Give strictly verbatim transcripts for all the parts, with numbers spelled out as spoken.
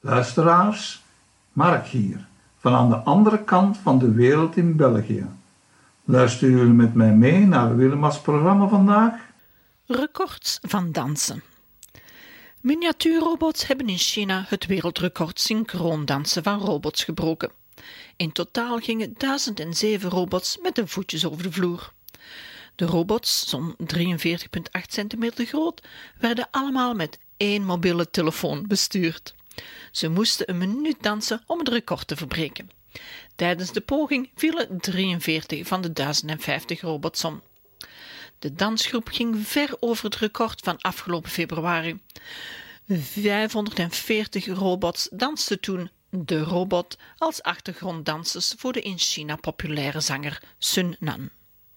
Luisteraars, Mark hier, van aan de andere kant van de wereld in België. Luisteren jullie met mij mee naar Willem's programma vandaag? Records van dansen. Miniatuurrobots hebben in China het wereldrecord synchroon dansen van robots gebroken. In totaal gingen duizend zeven robots met de voetjes over de vloer. De robots, zo'n drieënveertig komma acht centimeter groot, werden allemaal met één mobiele telefoon bestuurd. Ze moesten een minuut dansen om het record te verbreken. Tijdens de poging vielen drieënveertig van de duizend vijftig robots om. De dansgroep ging ver over het record van afgelopen februari. vijfhonderdveertig robots dansten toen de robot als achtergronddansers voor de in China populaire zanger Sun Nan.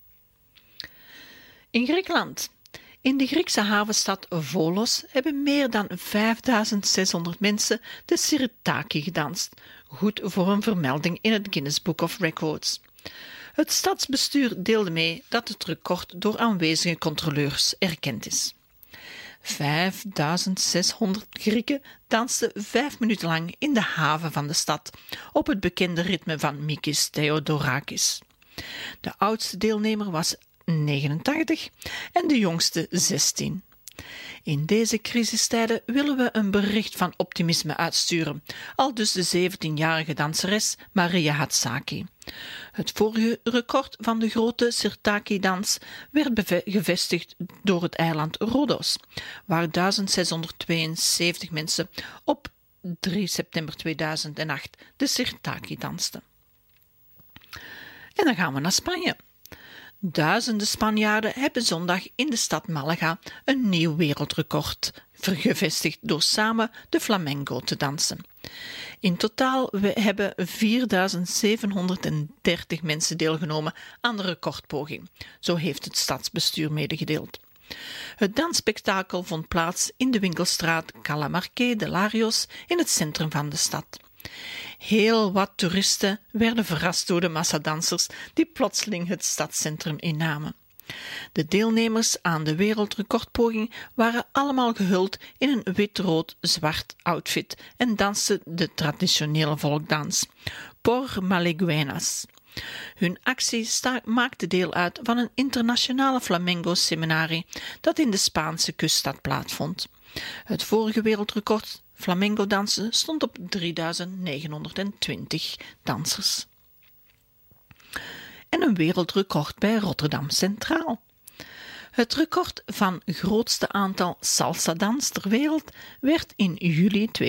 In Griekenland. In de Griekse havenstad Volos hebben meer dan vijfduizend zeshonderd mensen de Sirtaki gedanst, goed voor een vermelding in het Guinness Book of Records. Het stadsbestuur deelde mee dat het record door aanwezige controleurs erkend is. vijfduizend zeshonderd Grieken dansten vijf minuten lang in de haven van de stad op het bekende ritme van Mikis Theodorakis. De oudste deelnemer was negenentachtig en de jongste zestien. In deze crisistijden willen we een bericht van optimisme uitsturen, aldus de zeventienjarige danseres Maria Hatsaki. Het vorige record van de grote Sirtaki-dans werd beve- gevestigd door het eiland Rhodos, waar duizend zeshonderdtweeënzeventig mensen op drie september tweeduizend acht de Sirtaki dansten. En dan gaan we naar Spanje. Duizenden Spanjaarden hebben zondag in de stad Malaga een nieuw wereldrecord gevestigd door samen de flamenco te dansen. In totaal hebben vierduizend zevenhonderddertig mensen deelgenomen aan de recordpoging, zo heeft het stadsbestuur medegedeeld. Het dansspektakel vond plaats in de winkelstraat Calamarque de Larios in het centrum van de stad. Heel wat toeristen werden verrast door de massadansers die plotseling het stadscentrum innamen. De deelnemers aan de wereldrecordpoging waren allemaal gehuld in een wit-rood-zwart outfit en dansten de traditionele volkdans, Por Malagueñas. Hun actie sta- maakte deel uit van een internationale flamenco-seminarie dat in de Spaanse kuststad plaatsvond. Het vorige wereldrecord flamenco dansen stond op drieduizend negenhonderdtwintig dansers. En een wereldrecord bij Rotterdam Centraal. Het record van grootste aantal salsa-dans ter wereld werd in juli